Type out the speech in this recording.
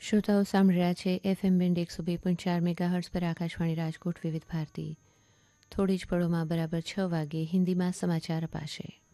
શ્રોતાઓ સાંભળી રહ્યા છે એફએમ બેન્ડ 102.4 મેગાહર્ટ્ઝ પર આકાશવાણી રાજકોટ વિવિધ ભારતી. થોડી જ પળોમાં બરાબર 6 વાગે હિન્દીમાં સમાચાર અપાશે.